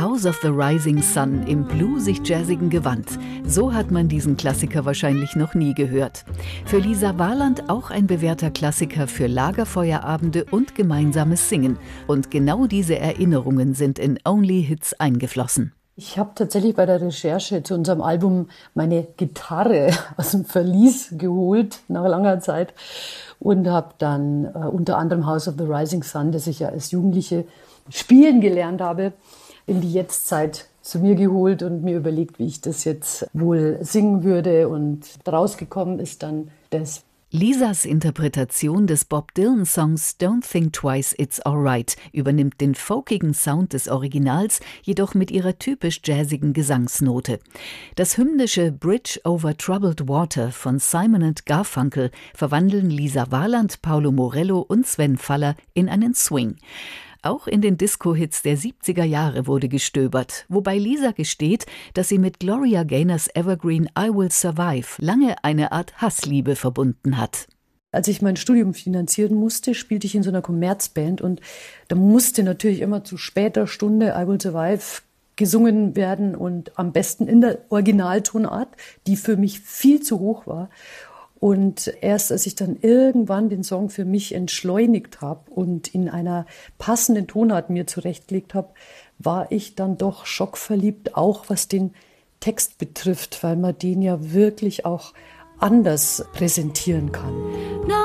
House of the Rising Sun im bluesig-jazzigen Gewand. So hat man diesen Klassiker wahrscheinlich noch nie gehört. Für Lisa Warland auch ein bewährter Klassiker für Lagerfeuerabende und gemeinsames Singen. Und genau diese Erinnerungen sind in Only Hits eingeflossen. Ich habe tatsächlich bei der Recherche zu unserem Album meine Gitarre aus dem Verlies geholt, nach langer Zeit. Und habe dann unter anderem House of the Rising Sun, das ich ja als Jugendliche spielen gelernt habe, in die Jetztzeit zu mir geholt und mir überlegt, wie ich das jetzt wohl singen würde. Und rausgekommen ist dann das. Lisas Interpretation des Bob Dylan-Songs Don't Think Twice, It's Alright übernimmt den folkigen Sound des Originals, jedoch mit ihrer typisch jazzigen Gesangsnote. Das hymnische Bridge over Troubled Water von Simon & Garfunkel verwandeln Lisa Warland, Paulo Morello und Sven Faller in einen Swing. Auch in den Disco-Hits der 70er Jahre wurde gestöbert, wobei Lisa gesteht, dass sie mit Gloria Gaynors Evergreen I Will Survive lange eine Art Hassliebe verbunden hat. Als ich mein Studium finanzieren musste, spielte ich in so einer Kommerzband und da musste natürlich immer zu später Stunde I Will Survive gesungen werden und am besten in der Originaltonart, die für mich viel zu hoch war. Und erst als ich dann irgendwann den Song für mich entschleunigt habe und in einer passenden Tonart mir zurechtgelegt habe, war ich dann doch schockverliebt, auch was den Text betrifft, weil man den ja wirklich auch anders präsentieren kann.